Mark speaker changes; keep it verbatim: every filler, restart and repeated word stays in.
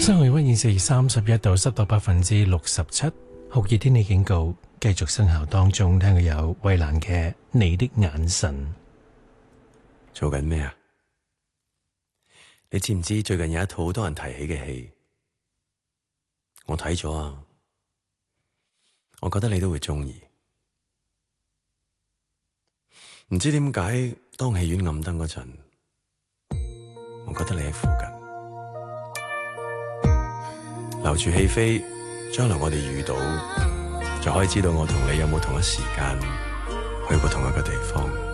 Speaker 1: 室外氣溫現時三十一度，濕度百分之六十七，酷熱天氣警告繼續生效當中。聽佢有衛蘭嘅《你的眼神》。
Speaker 2: 做緊咩啊？你知唔知最近有一套好多人提起嘅戲？我睇咗啊，我覺得你都會鍾意。唔知點解，當戲院暗燈嗰陣，我覺得你喺附近。留住戲飛，將來我哋遇到，就可以知道我同你有冇同一時間去過同一個地方。